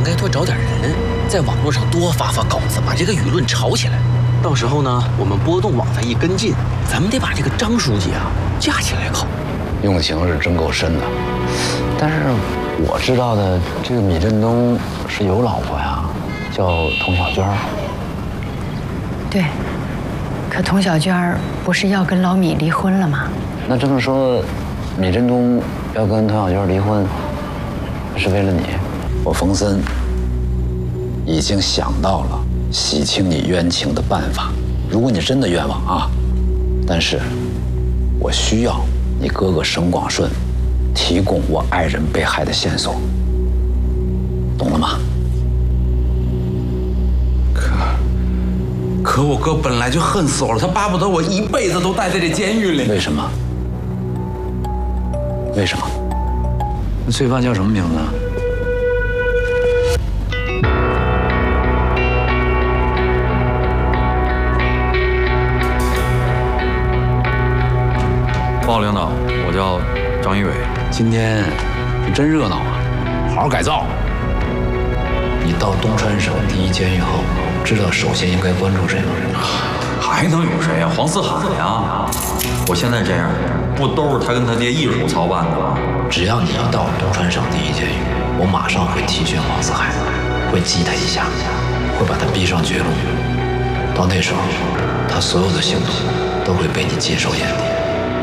该多找点人，在网络上多发发稿子，把这个舆论炒起来。到时候呢，我们波动网再一跟进，咱们得把这个张书记啊架起来考。 用情是真够深的，但是我知道的这个米振东是有老婆呀，叫童小娟。 对，可童小娟不是要跟老米离婚了吗？ 那这么说，米振东要跟童小娟离婚，是为了你？我冯森已经想到了洗清你冤情的办法。如果你真的冤枉啊，但是我需要你哥哥沈广顺提供我爱人被害的线索，懂了吗？ 可我哥本来就恨死我了，他巴不得我一辈子都待在这监狱里。 为什么？为什么？那罪犯叫什么名字啊？ 报告领导，我叫张一伟。 今天是真热闹啊！好好改造。你到东川省第一监狱后，知道首先应该关注谁吗？ 还能有谁呀？黄四海呀！我现在这样，不都是他跟他爹一手操办的吗？ 只要你一到东川省第一监狱，我马上会提讯黄四海，会激他一下，会把他逼上绝路。到那时候，他所有的行动都会被你尽收眼底。